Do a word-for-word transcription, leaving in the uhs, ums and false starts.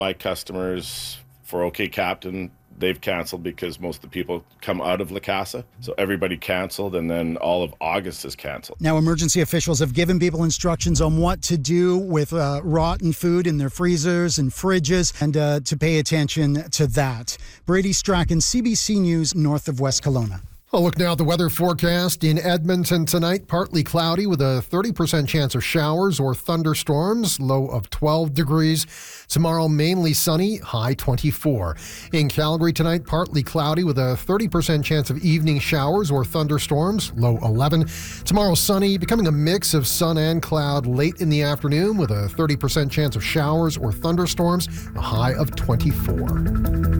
My customers for OK Captain, they've canceled because most of the people come out of La Casa. So everybody canceled, and then all of August is canceled. Now, emergency officials have given people instructions on what to do with uh, rotten food in their freezers and fridges, and uh, to pay attention to that. Brady Strachan, C B C News, north of West Kelowna. I'll look now at the weather forecast in Edmonton tonight. Partly cloudy with a thirty percent chance of showers or thunderstorms, low of twelve degrees. Tomorrow, mainly sunny, high twenty-four. In Calgary tonight, partly cloudy with a thirty percent chance of evening showers or thunderstorms, low eleven. Tomorrow, sunny, becoming a mix of sun and cloud late in the afternoon with a thirty percent chance of showers or thunderstorms, a high of twenty-four.